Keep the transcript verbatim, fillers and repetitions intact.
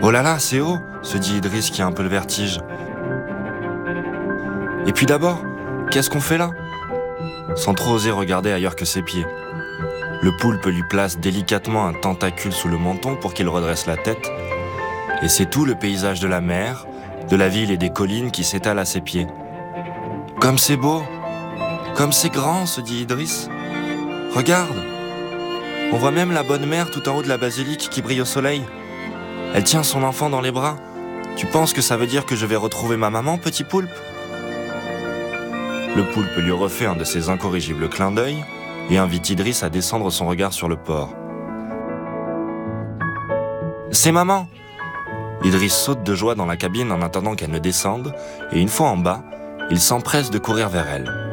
Oh là là, c'est haut, se dit Idriss qui a un peu le vertige. Et puis d'abord, qu'est-ce qu'on fait là? Sans trop oser regarder ailleurs que ses pieds. Le poulpe lui place délicatement un tentacule sous le menton pour qu'il redresse la tête. Et c'est tout le paysage de la mer, de la ville et des collines qui s'étale à ses pieds. Comme c'est beau, comme c'est grand, se dit Idriss. Regarde, on voit même la bonne mère tout en haut de la basilique qui brille au soleil. Elle tient son enfant dans les bras. Tu penses que ça veut dire que je vais retrouver ma maman, petit poulpe? Le poulpe lui refait un de ses incorrigibles clins d'œil et invite Idriss à descendre son regard sur le port. C'est maman! Idriss saute de joie dans la cabine en attendant qu'elle ne descende, et une fois en bas, il s'empresse de courir vers elle.